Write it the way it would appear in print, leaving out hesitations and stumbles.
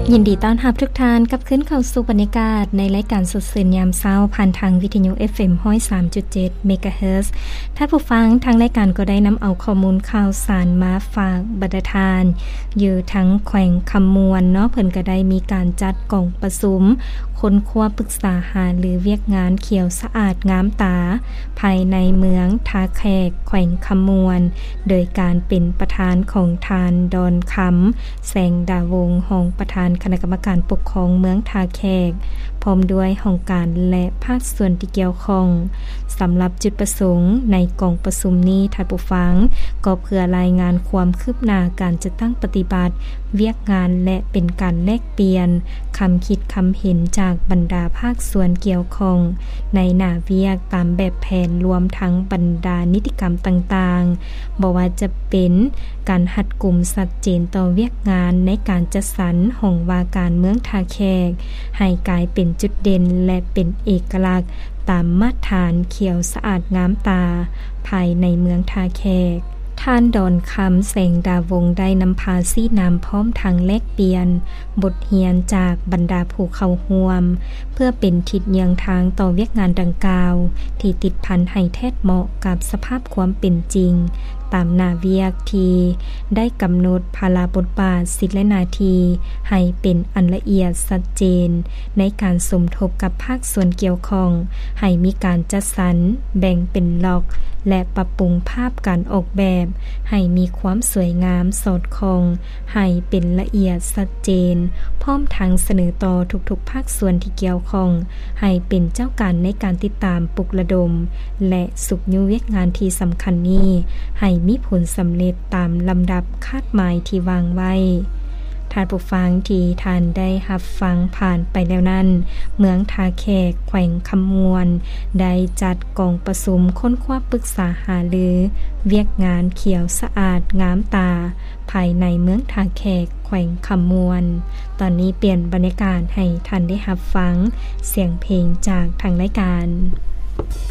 ยินดีต้อนรับทุกท่านกับขึ้นเข้าสู่บรรยากาศในรายการสดเสียงยามเช้าผ่านทางวิทยุ FM 103.7 เมกะเฮิรตซ์ท่านผู้ฟังทางรายการก็ได้นำเอาข้อมูลข่าวสารมาฝากบรรดาทานอยู่ทั้งแขวงคำมวลเนาะเพิ่นก็ได้มีการจัดกล่องประชุมค้นคว้าปรึกษาหาหรือเวียกงานเขียวสะอาดงามตาภายในเมืองทาแขกแขวงคำมวลโดยการเป็นประธานของทานดอนคำแสงดาวงศ์รองประธานคณะกรรมการปกครองเมืองทาแขกพร้อมด้วยองค์การและภาคส่วนที่เกี่ยวข้องสำหรับจุดประสงค์ในกองประชุมนี้ท่านผู้ฟังก็เพื่อรายงานความคืบหน้าการจัดตั้งปฏิบัติเวียกงานและเป็นการแลกเปลี่ยนคำคิดคำเห็นจากบรรดาภาคส่วนเกี่ยวข้องในหน้าเวียกตามแบบแผนรวมทั้งบรรดานิติกรรมต่างๆบ่ว่าจะเป็นการหัดกลุ่มชัดเจนต่อเวียกงานในการจัดสรรห้องว่าการเมืองทาแขกให้กลายเป็นจุดเด่นและเป็นเอกลักษณ์ตามมาตรฐานเขียวสะอาดงามตาภายในเมืองทาแขกท่านดอนคำแสงดาวงได้นำพาซี่นำพร้อมทางแลกเปลี่ยนบทเรียนจากบรรดาผู้เข้าร่วมเพื่อเป็นทิศเยืองทางต่อเวียกงานดังกล่าวที่ติดพันให้แทดเหมาะกับสภาพความเป็นจริงตามหน้าเวียกที่ได้กำหนดภาระบทบาทสิทธิและหน้าที่ให้เป็นอันละเอียดชัดเจนในการสมทบกับภาคส่วนเกี่ยวข้องให้มีการจัดสรรแบ่งเป็นล็อกและปรับปรุงภาพการออกแบบให้มีความสวยงามสอดคล้องให้เป็นละเอียดชัดเจนพร้อมทั้งเสนอต่อทุกๆภาคส่วนที่เกี่ยวข้องให้เป็นเจ้าการในการติดตามปลุกระดมและสุขยุเวียกงานที่สำคัญนี้ให้มีผลสำเร็จตามลำดับคาดหมายที่วางไว้ท่านผู้ฟังที่ท่านได้รับฟังผ่านไปแล้วนั้นเมืองทาแขกแขวงคำมวลได้จัดกองประชุมค้นคว้าปรึกษาหารือเวียกงานเขียวสะอาดงามตาภายในเมืองทาแขกแขวงคำมวลตอนนี้เปลี่ยนบรรยากาศให้ท่านได้รับฟังเสียงเพลงจากทางรายการ